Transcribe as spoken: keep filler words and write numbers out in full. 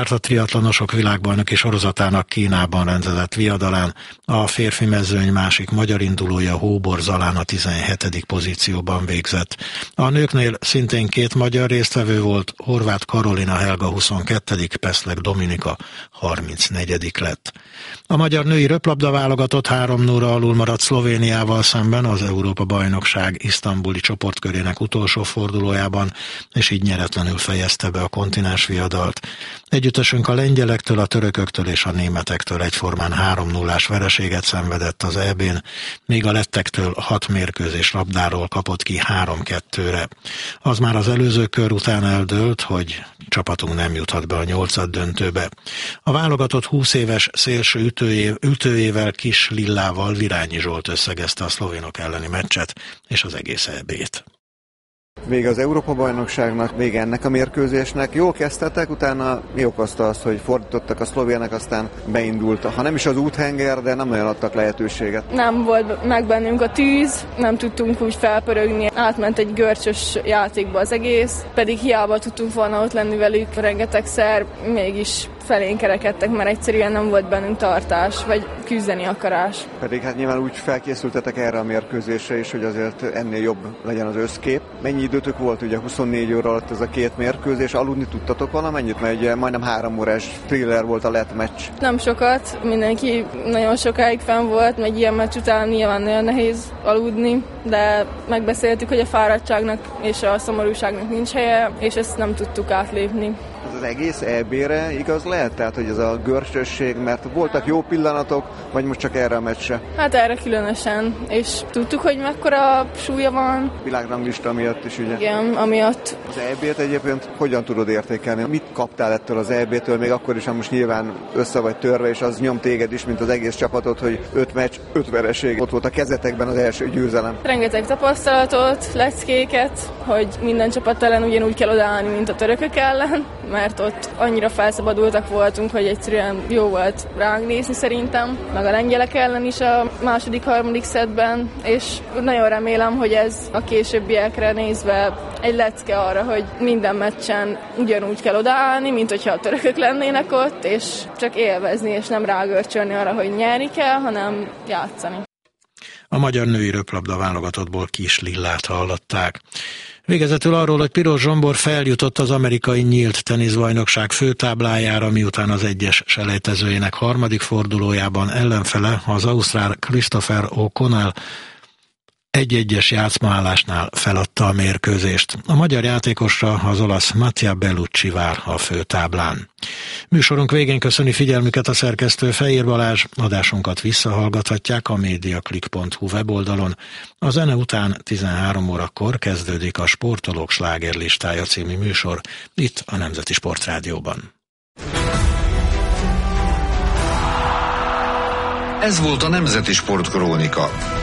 A triatlonosok világbajnoki sorozatának Kínában rendezett viadalán a férfi mezőny másik magyar indulója Hóbor Zalán a tizenhetedik pozícióban végzett. A nőknél szintén két magyar résztvevő volt, Horváth Karolina Helga huszonkettő, Peszlek Dominika harmincnegyedik lett. A magyar női röplabda válogatott három nulla alul maradt Szlovéniával szemben az Európa-bajnokság isztambuli csoportkörének utolsó fordulójában, és így nyeretlenül fejezte be a kontinens viadalt. Együttesünk a lengyelektől, a törököktől és a németektől egyformán három nullás vereséget szenvedett az é bén, míg a lettektől hat mérkőzés labdáról kapott ki három kettőre. Az már az előző kör után eldőlt, hogy csapatunk nem juthat be a nyolcad döntőbe. A válogatott húsz éves szélső ütőjé, ütőjével Kis Lillával Virányi Zsolt összegezte a szlovénok elleni meccset és az egész é bét. Vége az Európa-bajnokságnak, vége ennek a mérkőzésnek. Jól kezdtetek, utána mi okozta azt, hogy fordítottak a szlovének, aztán beindult. Ha nem is az úthenger, de nem nagyon adtak lehetőséget. Nem volt meg bennünk a tűz, nem tudtunk úgy felpörögni. Átment egy görcsös játékba az egész, pedig hiába tudtunk volna ott lenni velük rengetegszer, mégis felénk kerekedtek, mert egyszerűen nem volt bennünk tartás, vagy küzdeni akarás. Pedig hát nyilván úgy felkészültetek erre a mérkőzésre is, hogy azért ennél jobb legyen az összkép. Mennyi időtök volt ugye huszonnégy óra alatt ez a két mérkőzés? Aludni tudtatok valamennyit? Mert ugye majdnem három órás thriller volt a lett meccs. Nem sokat, mindenki nagyon sokáig fenn volt, meg ilyen meccs után nyilván nagyon nehéz aludni, de megbeszéltük, hogy a fáradtságnak és a szomorúságnak nincs helye, és ezt nem tudtuk átlépni. Ez az egész é bére igaz lehet? Tehát, hogy ez a görcsösség, mert voltak jó pillanatok, vagy most csak erre a meccsre? Hát erre különösen, és tudtuk, hogy mekkora súlya van. Világranglista miatt is, ugye? Igen, amiatt. Az é bét egyébként hogyan tudod értékelni? Mit kaptál ettől az é bétől, még akkor is, ha most nyilván össze vagy törve, és az nyom téged is, mint az egész csapatot, hogy öt meccs, öt vereség. Ott volt a kezetekben az első győzelem. Rengeteg tapasztalatot, leckéket, hogy minden csapat ellen ugyanúgy kell odaállni, mint a törökök ellen, mert ott annyira felszabadultak voltunk, hogy egyszerűen jó volt ránk nézni szerintem, meg a lengyelek ellen is a második, harmadik szettben, és nagyon remélem, hogy ez a későbbiekre nézve egy lecke arra, hogy minden meccsen ugyanúgy kell odaállni, mint hogyha a törökök lennének ott, és csak élvezni, és nem rágörcsölni arra, hogy nyerni kell, hanem játszani. A magyar női röplabda válogatottból Kis Lillát hallották. Végezetül arról, hogy Piros Zsombor feljutott az amerikai nyílt teniszbajnokság főtáblájára, miután az egyes selejtezőjének harmadik fordulójában ellenfele, az ausztrál Christopher O'Connell egy-egyes játszmaállásnál feladta a mérkőzést. A magyar játékosra az olasz Mattia Bellucci vár a főtáblán. Műsorunk végén köszöni figyelmüket a szerkesztő Fehér Balázs, adásunkat visszahallgathatják a mediaclick pont hu weboldalon. A zene után tizenhárom órakor kezdődik a Sportolók slágerlistája című műsor, itt a Nemzeti Sportrádióban. Ez volt a Nemzeti Sportkrónika.